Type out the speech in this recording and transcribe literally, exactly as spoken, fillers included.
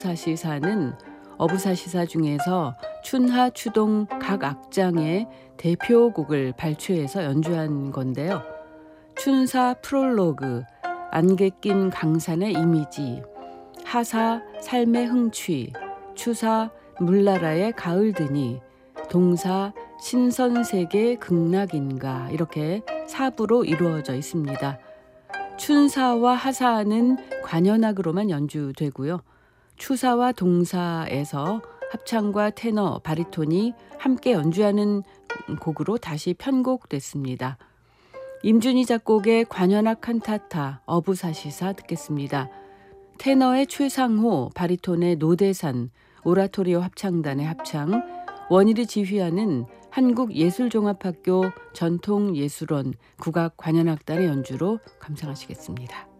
어부사시사는 어부사시사 중에서 춘하, 추동 각 악장의 대표곡을 발췌해서 연주한 건데요. 춘사 프롤로그, 안개 낀 강산의 이미지, 하사 삶의 흥취, 추사 물나라의 가을드니, 동사 신선세계 극락인가, 이렇게 사부로 이루어져 있습니다. 춘사와 하사는 관현악으로만 연주되고요. 추사와 동사에서 합창과 테너, 바리톤이 함께 연주하는 곡으로 다시 편곡됐습니다. 임준희 작곡의 관현악 칸타타 어부사시사 듣겠습니다. 테너의 최상호, 바리톤의 노대산, 오라토리오 합창단의 합창, 원일이 지휘하는 한국예술종합학교 전통예술원 국악관현악단의 연주로 감상하시겠습니다.